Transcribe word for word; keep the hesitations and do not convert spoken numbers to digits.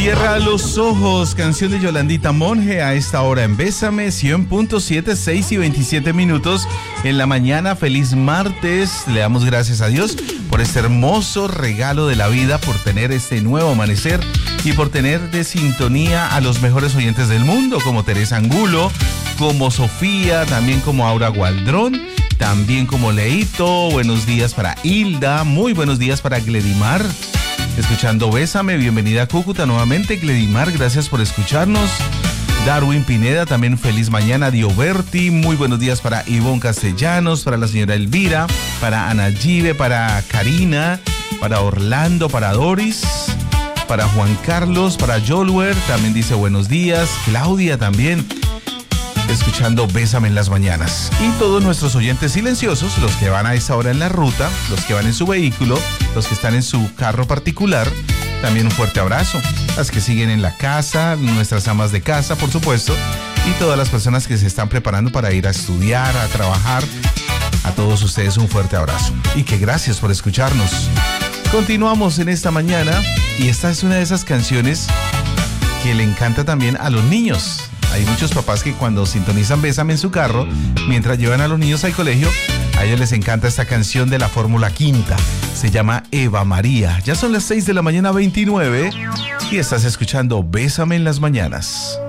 Cierra los ojos, canción de Yolandita Monge a esta hora en Bésame, cien punto siete, seis y veintisiete minutos en la mañana. Feliz martes, le damos gracias a Dios por este hermoso regalo de la vida, por tener este nuevo amanecer y por tener de sintonía a los mejores oyentes del mundo, como Teresa Angulo, como Sofía, también como Aura Gualdrón, también como Leito. Buenos días para Hilda, muy buenos días para Gledimar. Escuchando Bésame, bienvenida a Cúcuta nuevamente, Gledimar, gracias por escucharnos. Darwin Pineda, también feliz mañana. Dioberti, muy buenos días para Ivonne Castellanos, para la señora Elvira, para Ana Give, para Karina, para Orlando, para Doris, para Juan Carlos, para Jolwer, también dice buenos días. Claudia también, escuchando Bésame en las mañanas. Y todos nuestros oyentes silenciosos, los que van a esta hora en la ruta, los que van en su vehículo, los que están en su carro particular, también un fuerte abrazo. Las que siguen en la casa, nuestras amas de casa, por supuesto, y todas las personas que se están preparando para ir a estudiar, a trabajar. A todos ustedes un fuerte abrazo y que gracias por escucharnos. Continuamos en esta mañana y esta es una de esas canciones que le encanta también a los niños. Hay muchos papás que cuando sintonizan Bésame en su carro, mientras llevan a los niños al colegio, a ellos les encanta esta canción de la Fórmula Quinta. Se llama Eva María. Ya son las seis de la mañana veintinueve y estás escuchando Bésame en las mañanas.